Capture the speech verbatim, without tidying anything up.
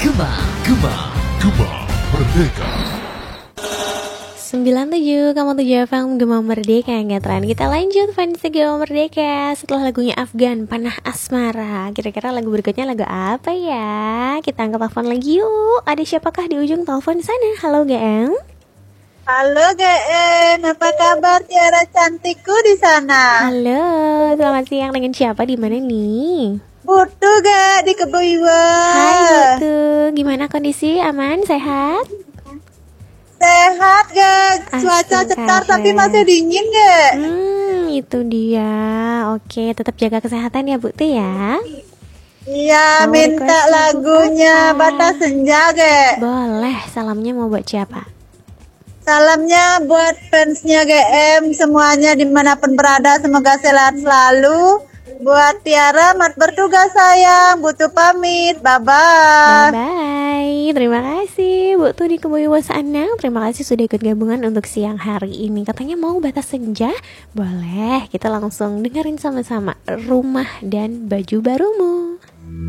Gema, Gema, Gema Merdeka. sembilan tujuh koma tujuh F M Gema Merdeka yang tren. Kita lanjut fans Gema Merdeka setelah lagunya Afgan Panah Asmara. Kira-kira lagu berikutnya lagu apa ya? Kita angkat telepon lagi yuk. Ada siapakah di ujung telepon sana? Halo G M. Halo G M, apa kabar Tiara cantikku di sana? Halo, selamat siang, dengan siapa di mana nih? Butuh gak di Keboiwa? Hai Butu, gimana kondisi? Aman, sehat? Sehat gak? Cuaca cetar tapi masih dingin gak? Hmm, itu dia. Oke, tetap jaga kesehatan ya Butu ya. Iya, Mau minta request lagunya apa? Batas Senja gak? Boleh, salamnya mau buat siapa? Salamnya buat fansnya G M semuanya dimanapun berada, semoga sehat selalu. Buat Tiara, mat bertugas sayang, butuh pamit, bye-bye. Bye-bye. Terima kasih Bu Tuh di Keboiwa sana. Terima kasih sudah ikut gabungan untuk siang hari ini. Katanya mau Batas Senja. Boleh, kita langsung dengerin sama-sama Rumah dan Baju Barumu.